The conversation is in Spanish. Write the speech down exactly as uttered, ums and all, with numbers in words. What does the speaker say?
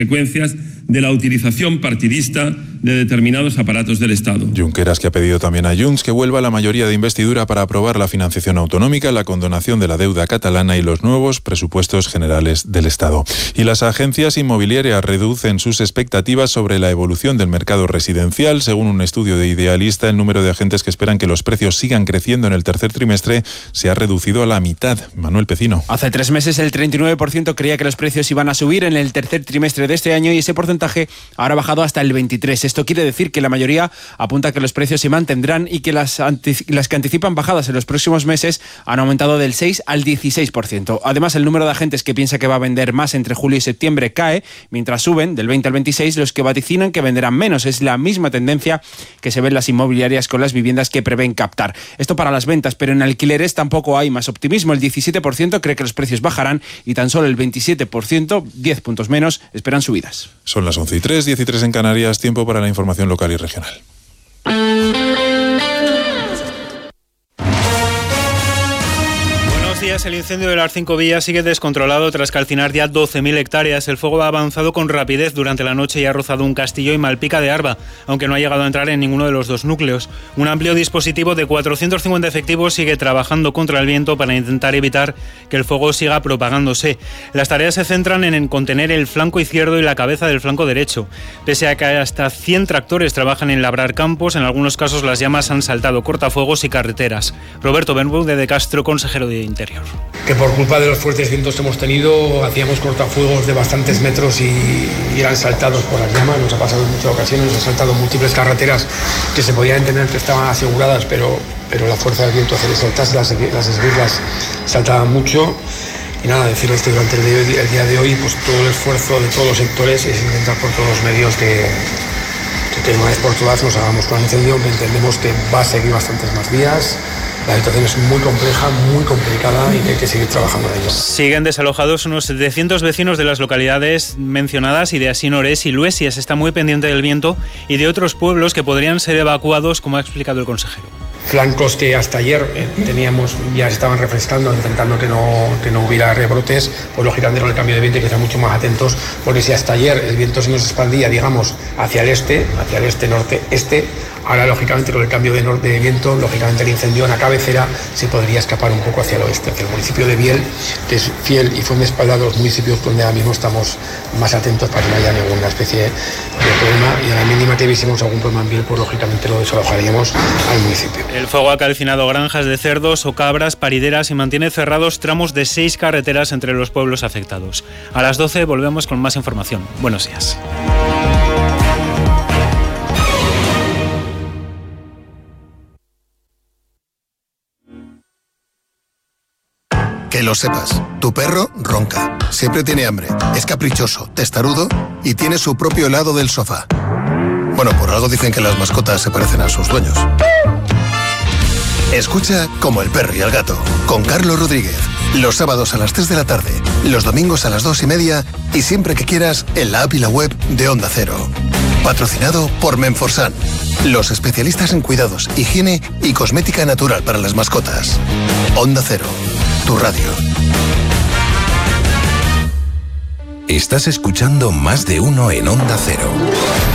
consecuencias de la utilización partidista de determinados aparatos del Estado. Junqueras, que ha pedido también a Junts que vuelva la mayoría de investidura para aprobar la financiación autonómica, la condonación de la deuda catalana y los nuevos presupuestos generales del Estado. Y las agencias inmobiliarias reducen sus expectativas sobre la evolución del mercado residencial. Según un estudio de Idealista, el número de agentes que esperan que los precios sigan creciendo en el tercer trimestre se ha reducido a la mitad. Manuel Pecino. Hace tres meses el treinta y nueve por ciento creía que los precios iban a subir en el tercer trimestre de este año y ese porcentaje ahora ha bajado hasta el veintitrés por ciento. Esto quiere decir que la mayoría apunta a que los precios se mantendrán y que las, anti- las que anticipan bajadas en los próximos meses han aumentado del seis al dieciséis por ciento. Además, el número de agentes que piensa que va a vender más entre julio y septiembre cae, mientras suben del veinte al veintiséis los que vaticinan que venderán menos. Es la misma tendencia que se ve en las inmobiliarias con las viviendas que prevén captar. Esto para las ventas, pero en alquileres tampoco hay más optimismo. El diecisiete por ciento cree que los precios bajarán y tan solo el veintisiete por ciento, diez puntos menos, esperan subidas. Son las once y tres, diez y tres en Canarias, tiempo para la información local y regional. El incendio de las Cinco Vías sigue descontrolado tras calcinar ya doce mil hectáreas. El fuego ha avanzado con rapidez durante la noche y ha rozado un castillo y Malpica de Arba, aunque no ha llegado a entrar en ninguno de los dos núcleos. Un amplio dispositivo de cuatrocientos cincuenta efectivos sigue trabajando contra el viento para intentar evitar que el fuego siga propagándose. Las tareas se centran en contener el flanco izquierdo y la cabeza del flanco derecho. Pese a que hasta cien tractores trabajan en labrar campos, en algunos casos las llamas han saltado cortafuegos y carreteras. Roberto Bermúdez de Castro, consejero de Interior. Que por culpa de los fuertes vientos que hemos tenido hacíamos cortafuegos de bastantes metros y, y eran saltados por las llamas. Nos ha pasado en muchas ocasiones, nos han saltado múltiples carreteras que se podían entender que estaban aseguradas, pero, pero la fuerza del viento hace saltarse, las, las esbirras saltaban mucho. Y nada, decirles que durante el día, el día de hoy pues todo el esfuerzo de todos los sectores es intentar por todos los medios que, que una vez por todas nos hagamos con el incendio, que entendemos que va a seguir bastantes más días. La situación es muy compleja, muy complicada y que hay que seguir trabajando en ello. Siguen desalojados unos setecientos vecinos de las localidades mencionadas y de Asinores y Luesias. Está muy pendiente del viento y de otros pueblos que podrían ser evacuados, como ha explicado el consejero. Flancos que hasta ayer eh, teníamos ya se estaban refrescando, intentando que no, que no hubiera rebrotes, pues lógicamente con el cambio de viento hay que estar mucho más atentos, porque si hasta ayer el viento se nos expandía, digamos, hacia el este, hacia el este, norte, este, ahora lógicamente con el cambio de, norte, de viento, lógicamente el incendio en la cabecera se podría escapar un poco hacia el oeste, hacia el municipio de Biel, que es fiel y Fuente Espalda, los municipios donde ahora mismo estamos más atentos para que no haya ninguna especie de problema, y a la mínima que viésemos algún problema en Biel, pues lógicamente lo desalojaríamos al municipio. El fuego ha calcinado granjas de cerdos o cabras, parideras y mantiene cerrados tramos de seis carreteras entre los pueblos afectados. A las doce volvemos con más información. Buenos días. Que lo sepas, tu perro ronca, siempre tiene hambre, es caprichoso, testarudo y tiene su propio helado del sofá. Bueno, por algo dicen que las mascotas se parecen a sus dueños. Escucha Como el perro y el gato, con Carlos Rodríguez, los sábados a las tres de la tarde, los domingos a las dos y media y siempre que quieras en la app y la web de Onda Cero. Patrocinado por Menforsan, los especialistas en cuidados, higiene y cosmética natural para las mascotas. Onda Cero, tu radio. Estás escuchando Más de Uno en Onda Cero.